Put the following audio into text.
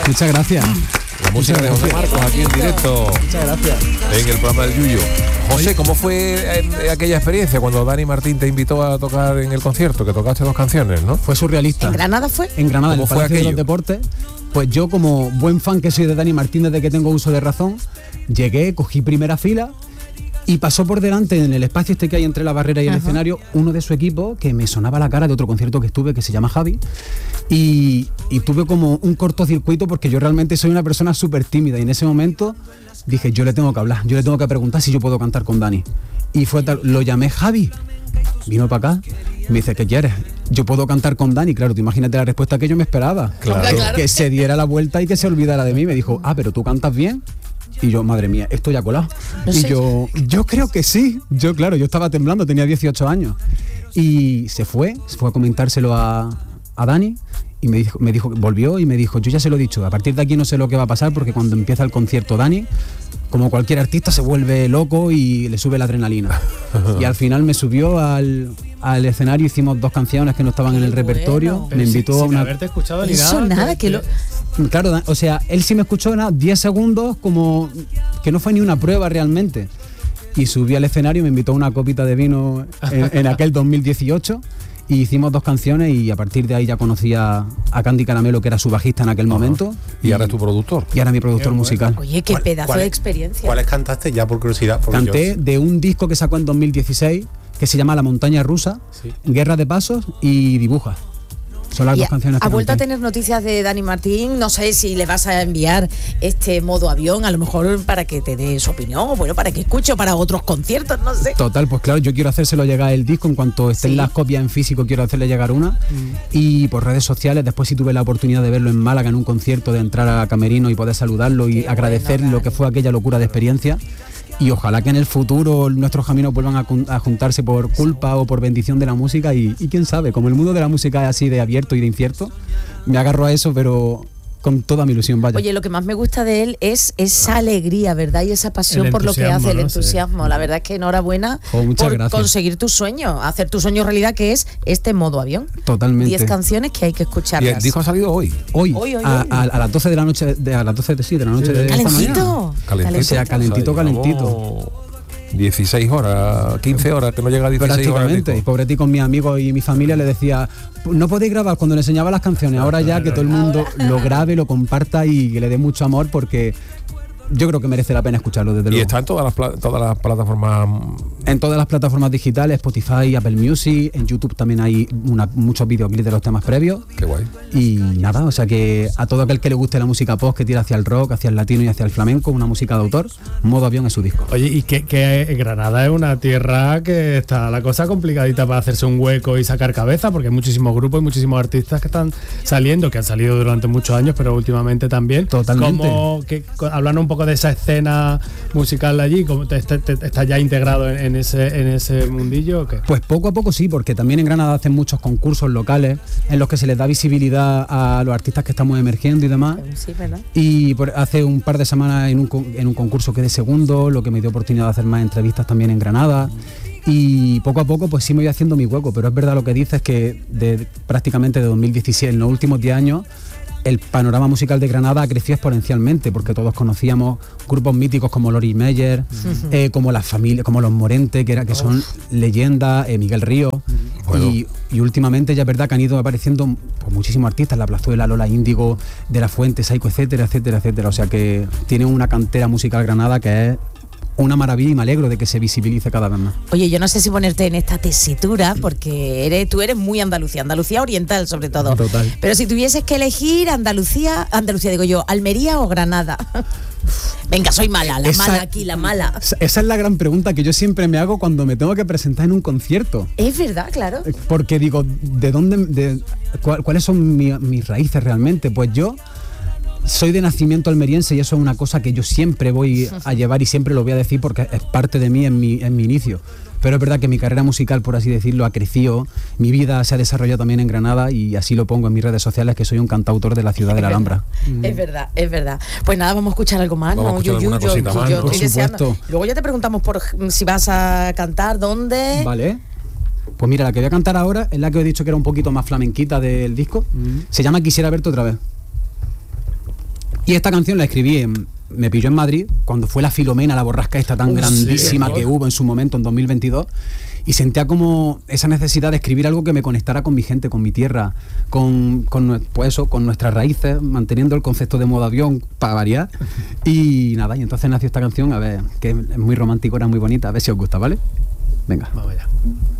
Muchas gracias. La música de José Marcos aquí en directo. Muchas gracias. En el programa del Yuyo. José, ¿cómo fue aquella experiencia cuando Dani Martín te invitó a tocar en el concierto? Que tocaste 2 canciones, ¿no? Fue surrealista. ¿En Granada fue? En Granada, en el ¿Cómo fue Palacio de los aquello? Deportes. Pues yo, como buen fan que soy de Dani Martín desde que tengo uso de razón, llegué, cogí primera fila y pasó por delante, en el espacio este que hay entre la barrera y el escenario, uno de su equipo que me sonaba la cara de otro concierto que estuve, que se llama Javi, y tuve como un cortocircuito porque yo realmente soy una persona súper tímida y en ese momento dije, yo le tengo que hablar, yo le tengo que preguntar si yo puedo cantar con Dani. Y fue tal, lo llamé Javi, vino para acá, y me dice, ¿qué quieres? Yo puedo cantar con Dani. Claro, tú imagínate la respuesta que yo me esperaba. Claro. Que se diera la vuelta y que se olvidara de mí. Me dijo, pero tú cantas bien. Y yo, madre mía, esto ya ha colado. No y sé. yo creo que sí. Yo estaba temblando, tenía 18 años. Y se fue a comentárselo a Dani. Y me dijo, volvió y me dijo, yo ya se lo he dicho, a partir de aquí no sé lo que va a pasar porque cuando empieza el concierto Dani, como cualquier artista, se vuelve loco y le sube la adrenalina. Y al final me subió al escenario, hicimos 2 canciones que no estaban en el repertorio, bueno. me invitó a sin una... haberte escuchado ni Eso nada, que lo... Claro, o sea, él sí me escuchó 10 segundos, como que no fue ni una prueba realmente. Y subí al escenario y me invitó a una copita de vino en aquel 2018. Y hicimos 2 canciones y a partir de ahí ya conocía a Candy Caramelo, que era su bajista en aquel momento. Y ahora es tu productor. Y ahora mi productor Qué bueno. musical. Oye, qué pedazo de experiencia. ¿Cuáles cantaste ya por curiosidad? Porque Canté de un disco que sacó en 2016 que se llama La Montaña Rusa, Sí. Guerra de Pasos y Dibuja. Son las Y 2 canciones que ha vuelto a canté. tener noticias de Dani Martín. No sé si le vas a enviar este modo avión, a lo mejor para que te dé su opinión, o bueno, para que escuche, o para otros conciertos, no sé. Total, pues claro, yo quiero hacérselo llegar el disco en cuanto estén Sí. las copias en físico, quiero hacerle llegar una. Y por redes sociales, después sí tuve la oportunidad de verlo en Málaga en un concierto, de entrar a Camerino y poder saludarlo y Qué agradecer bueno, lo que fue aquella locura de experiencia. Y ojalá que en el futuro nuestros caminos vuelvan a juntarse por culpa o por bendición de la música y quién sabe, como el mundo de la música es así de abierto y de incierto, me agarro a eso, pero con toda mi ilusión, vaya. Oye, lo que más me gusta de él es esa alegría, ¿verdad? Y esa pasión El por lo que hace, el entusiasmo, ¿no? Sí. entusiasmo. La verdad es que enhorabuena Muchas por gracias. conseguir tu sueño, hacer tu sueño realidad, que es este modo avión. Totalmente. 10 canciones que hay que Y escucharlas. el disco ha salido hoy. Hoy, Hoy. a las 12 de la noche, a las 12 de la noche de esta mañana. Calentito. Calentito. O sea, calentito, O sea, calentito. llevamos 16 horas, 15 horas, que no llega a 16 horas. Prácticamente. Y pobre ti, con mis amigos y mi familia le decía, no podéis grabar cuando le enseñaba las canciones, ahora ya que todo el mundo lo grabe, lo comparta y que le dé mucho amor porque yo creo que merece la pena escucharlo desde Y luego. está en todas las plataformas. En todas las plataformas digitales, Spotify, Apple Music, en YouTube también hay muchos videoclips de los temas previos. Qué guay. Y nada, o sea que a todo aquel que le guste la música pop, que tira hacia el rock, hacia el latino y hacia el flamenco, una música de autor, Modo Avión es su disco. Oye, y que Granada es una tierra que está la cosa complicadita para hacerse un hueco y sacar cabeza, porque hay muchísimos grupos y muchísimos artistas que están saliendo, que han salido durante muchos años, pero últimamente también. Totalmente. Hablando un poco de esa escena musical allí, ¿cómo estás ya integrado en ese mundillo o qué? Pues poco a poco sí, porque también en Granada hacen muchos concursos locales en los que se les da visibilidad a los artistas que estamos emergiendo y demás. Sí, ¿verdad? Y hace un par de semanas en un concurso quedé segundo, lo que me dio oportunidad de hacer más entrevistas también en Granada. Y poco a poco pues sí me voy haciendo mi hueco, pero es verdad lo que dices, que prácticamente de 2017, en los últimos 10 años, el panorama musical de Granada ha crecido exponencialmente, porque todos conocíamos grupos míticos como Lori Meyer, como las familias, como los Morente, que son leyendas, Miguel Río. Bueno. Y últimamente ya es verdad que han ido apareciendo pues, muchísimos artistas, La Plazuela, Lola Índigo, De La Fuente, Saico, etcétera, etcétera, etcétera. O sea que tiene una cantera musical Granada que es una maravilla y me alegro de que se visibilice cada vez más. Oye, yo no sé si ponerte en esta tesitura, porque tú eres muy Andalucía oriental sobre todo. Total. Pero si tuvieses que elegir Andalucía digo yo, Almería o Granada. Venga, soy mala, la mala. Esa es la gran pregunta que yo siempre me hago cuando me tengo que presentar en un concierto. Es verdad, claro. Porque digo, ¿cuáles son mis raíces realmente? Pues yo soy de nacimiento almeriense y eso es una cosa que yo siempre voy a llevar y siempre lo voy a decir porque es parte de mí en mi inicio. Pero es verdad que mi carrera musical, por así decirlo, ha crecido, mi vida se ha desarrollado también en Granada y así lo pongo en mis redes sociales, que soy un cantautor de la ciudad de la Alhambra. Es verdad, es verdad. Pues nada, vamos a escuchar algo más, Vamos a ¿no? escuchar alguna cosita más, ¿no? estoy Por deseando. supuesto. Luego ya te preguntamos por si vas a cantar, dónde. Vale. Pues mira, la que voy a cantar ahora es la que os he dicho que era un poquito más flamenquita del disco. Se llama Quisiera verte otra vez. Y esta canción la escribí me pilló en Madrid, cuando fue la Filomena, la borrasca esta tan grandísima que hubo en su momento, en 2022, y sentía como esa necesidad de escribir algo que me conectara con mi gente, con mi tierra, con nuestras raíces, manteniendo el concepto de modo avión para variar. Y nada, y entonces nació esta canción, a ver, que es muy romántica, era muy bonita, a ver si os gusta, ¿vale? Venga. Vamos allá.